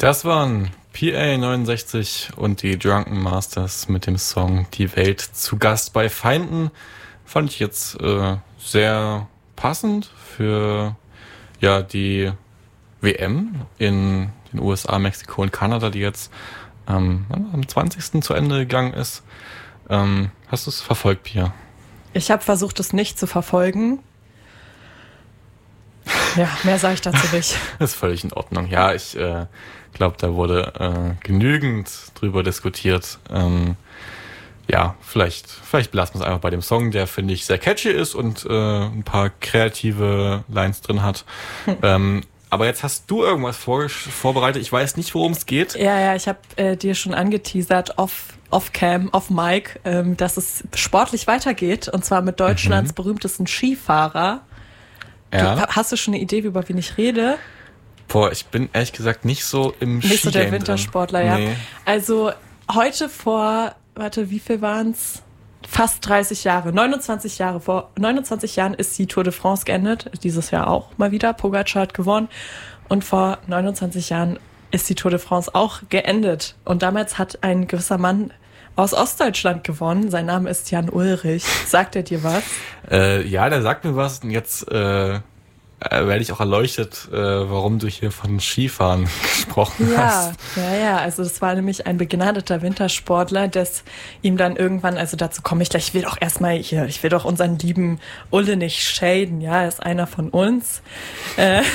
Das waren PA69 und die Drunken Masters mit dem Song Die Welt zu Gast bei Feinden. Fand ich jetzt sehr passend für die WM in den USA, Mexiko und Kanada, die jetzt am 20. zu Ende gegangen ist. Hast du es verfolgt, Pia? Ich habe versucht, es nicht zu verfolgen. Ja, mehr sage ich dazu nicht. Das ist völlig in Ordnung. Ja, ich glaube, da wurde genügend drüber diskutiert. Vielleicht belassen wir es einfach bei dem Song, der, finde ich, sehr catchy ist und ein paar kreative Lines drin hat. Aber jetzt hast du irgendwas vorbereitet. Ich weiß nicht, worum es geht. Ja, ich habe dir schon angeteasert, off-cam, off-mic, dass es sportlich weitergeht. Und zwar mit Deutschlands berühmtesten Skifahrer. Ja. Hast du schon eine Idee, über wen ich rede? Boah, ich bin ehrlich gesagt nicht so im Skigame. Nicht so der Wintersportler, drin. ja. Nee. Also heute wie viel waren's? Fast 30 Jahre, 29 Jahre. Vor 29 Jahren ist die Tour de France geendet. Dieses Jahr auch mal wieder. Pogacar hat gewonnen. Und vor 29 Jahren ist die Tour de France auch geendet. Und damals hat ein gewisser Mann aus Ostdeutschland gewonnen. Sein Name ist Jan Ullrich. Sagt er dir was? Ja, der sagt mir was. Und jetzt werde ich auch erleuchtet, warum du hier von Skifahren gesprochen hast. Ja, also das war nämlich ein begnadeter Wintersportler, das ihm dann irgendwann, also dazu komme ich gleich, ich will doch unseren lieben Ulle nicht shaden, ja, er ist einer von uns. Er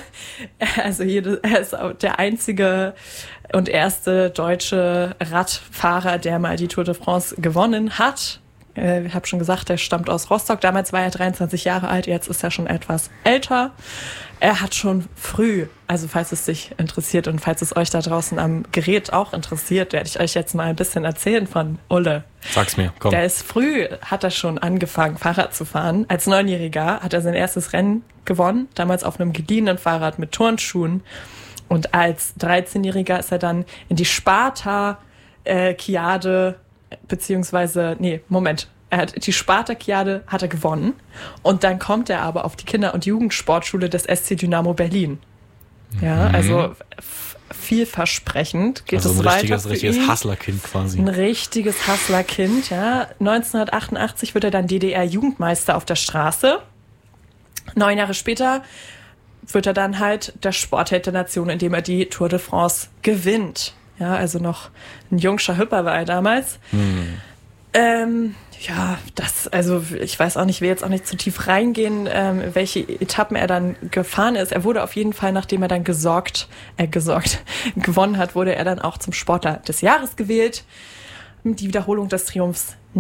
ist auch der einzige und erste deutsche Radfahrer, der mal die Tour de France gewonnen hat. Ich habe schon gesagt, der stammt aus Rostock. Damals war er 23 Jahre alt, jetzt ist er schon etwas älter. Er hat schon früh, also falls es dich interessiert und falls es euch da draußen am Gerät auch interessiert, werde ich euch jetzt mal ein bisschen erzählen von Ulle. Sag's mir, komm. Hat er schon angefangen, Fahrrad zu fahren. Als 9-Jähriger hat er sein erstes Rennen gewonnen, damals auf einem geliehenen Fahrrad mit Turnschuhen. Und als 13-Jähriger ist er dann in die Sparta-Kiade die Spartakiade hat er gewonnen und dann kommt er aber auf die Kinder- und Jugendsportschule des SC Dynamo Berlin. Ja, also vielversprechend geht es weiter. Ein richtiges Hustlerkind quasi. Ein richtiges Hustlerkind, ja. 1988 wird er dann DDR-Jugendmeister auf der Straße. 9 Jahre später wird er dann halt der Sportheld der Nation, indem er die Tour de France gewinnt. Ja, also noch ein jungscher Hüpper war er damals. Ich weiß auch nicht, will jetzt auch nicht zu tief reingehen, welche Etappen er dann gefahren ist. Er wurde auf jeden Fall, nachdem er dann gewonnen hat, wurde er dann auch zum Sportler des Jahres gewählt. Die Wiederholung des Triumphs